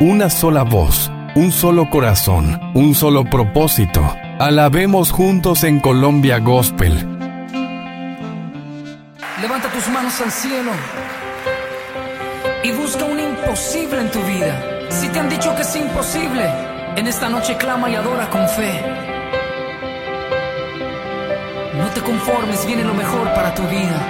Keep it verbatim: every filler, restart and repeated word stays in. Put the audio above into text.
una sola voz, un solo corazón, un solo propósito. Alabemos juntos en Colombia Gospel. Levanta tus manos al cielo y busca un imposible en tu vida. Si te han dicho que es imposible, en esta noche clama y adora con fe. No te conformes, viene lo mejor para tu vida.